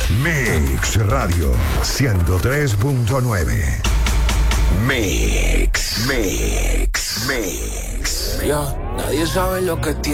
Mix Radio 103.9. Mix. Ya, nadie sabe lo que tiene.